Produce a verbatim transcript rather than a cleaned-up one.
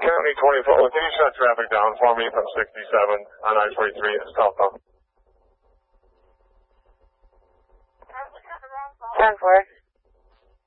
County twenty-four, well, can you shut traffic down for me from sixty-seven on I twenty-three southbound? ten four.